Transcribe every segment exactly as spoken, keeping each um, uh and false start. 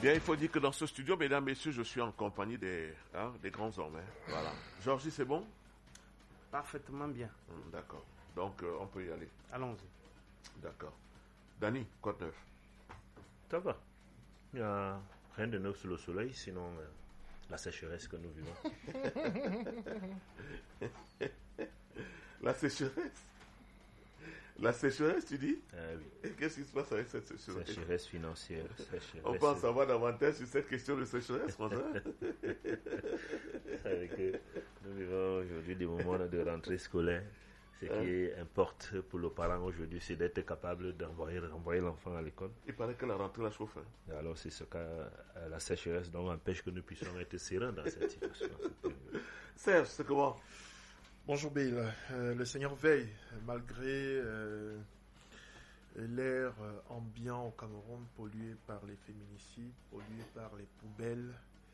Bien, il faut dire que dans ce studio, mesdames, messieurs, je suis en compagnie des, hein, des grands hommes. Hein. Voilà. Georgie, c'est bon? Parfaitement bien. Hum, d'accord. Donc, euh, on peut y aller. Allons-y. D'accord. Dani, quoi de neuf? Ça va. Il n'y a rien de neuf sous le soleil, sinon euh, la sécheresse que nous vivons. La sécheresse? La sécheresse, tu dis? Euh, oui. Et qu'est-ce qui se passe avec cette sécheresse? Sécheresse financière. Sécheresse... On peut en savoir davantage sur cette question de sécheresse, mon frère. Avec, euh, nous vivons aujourd'hui des moments de rentrée scolaire. Ce qui hein? importe pour le parent aujourd'hui, c'est d'être capable d'envoyer renvoyer l'enfant à l'école. Il paraît que la rentrée la chauffe. Hein? Alors c'est ce cas, la sécheresse donc empêche que nous puissions être sereins dans cette situation. Serge, c'est comment? Bonjour Bill, euh, le Seigneur veille, malgré euh, l'air euh, ambiant au Cameroun pollué par les féminicides, pollué par les poubelles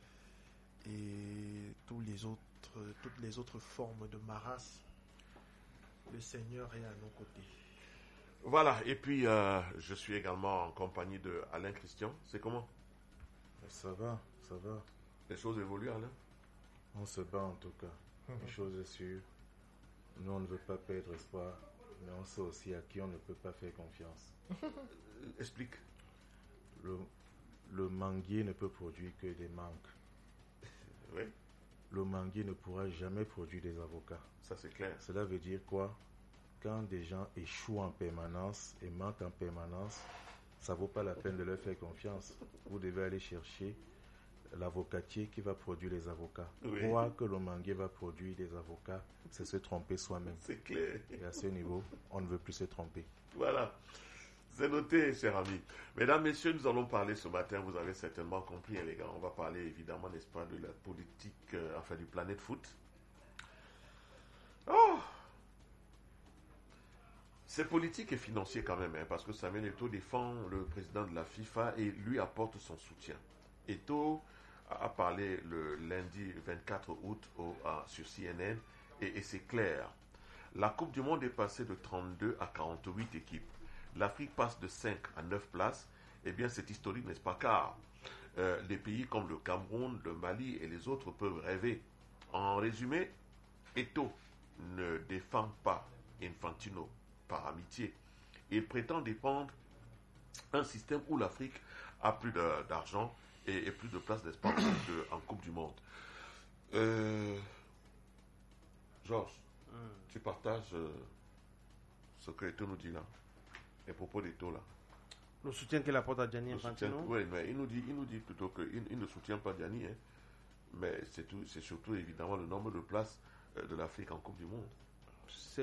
et tous les autres, toutes les autres formes de marasme. Le Seigneur est à nos côtés. Voilà, et puis euh, je suis également en compagnie de Alain Christian. C'est comment? Ça va, ça va. Les choses évoluent, Alain? On se bat en tout cas. Une chose est sûre, nous on ne veut pas perdre espoir, mais on sait aussi à qui on ne peut pas faire confiance. Explique. Le, le manguier ne peut produire que des mangues. Oui. Le manguier ne pourra jamais produire des avocats. Ça c'est clair. Cela veut dire quoi? Quand des gens échouent en permanence et mentent en permanence, ça vaut pas la peine de leur faire confiance. Vous devez aller chercher l'avocatier qui va produire les avocats. Oui. Croire que le manguier va produire des avocats, c'est se tromper soi-même. C'est clair. Et à ce niveau, on ne veut plus se tromper. Voilà. C'est noté, cher ami. Mesdames, messieurs, nous allons parler ce matin, vous avez certainement compris, hein, les gars, on va parler évidemment, n'est-ce pas, de la politique, euh, enfin du Planète Foot. Oh! C'est politique et financier quand même, hein, parce que Samuel Eto'o défend le président de la FIFA et lui apporte son soutien. Eto'o a parlé le lundi vingt-quatre août au, à, sur C N N et, et c'est clair. La Coupe du Monde est passée de trente-deux à quarante-huit équipes. L'Afrique passe de cinq à neuf places. Eh bien, c'est historique, n'est-ce pas? Car euh, les pays comme le Cameroun, le Mali et les autres peuvent rêver. En résumé, Eto'o ne défend pas Infantino par amitié. Il prétend défendre un système où l'Afrique a plus de, d'argent et, et plus de place d'espoir de, en Coupe du Monde. Euh, Georges, mm. tu partages euh, ce que Eto'o nous dit là, les propos d'Eto'o là. Le soutien qu'il apporte à Gianni Infantino. Oui, mais il nous dit, il nous dit plutôt qu'il il ne soutient pas Gianni, hein, mais c'est, tout, c'est surtout évidemment le nombre de places euh, de l'Afrique en Coupe du Monde. C'est